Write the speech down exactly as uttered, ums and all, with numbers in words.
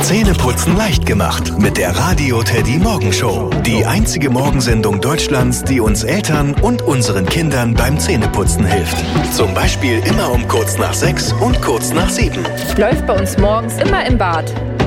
Zähneputzen leicht gemacht mit der Radio Teddy Morgenshow. Die einzige Morgensendung Deutschlands, die uns Eltern und unseren Kindern beim Zähneputzen hilft. Zum Beispiel immer um kurz nach sechs und kurz nach sieben. Läuft bei uns morgens immer im Bad.